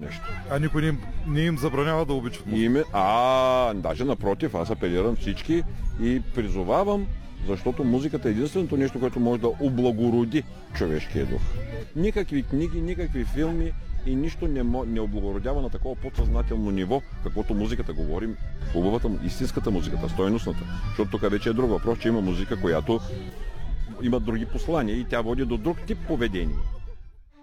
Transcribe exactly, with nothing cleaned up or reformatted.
нещо. А никой не им, не им забранява да обичат музика? Име, а, даже напротив, аз апелирам всички и призовавам, защото музиката е единственото нещо, което може да облагороди човешкия дух. Никакви книги, никакви филми и нищо не, не облагородява на такова подсъзнателно ниво, каквото музиката говорим, хубавата, истинската музиката, стойностната. Защото тук вече е друг въпрос, че има музика, която има други послания и тя води до друг тип поведение.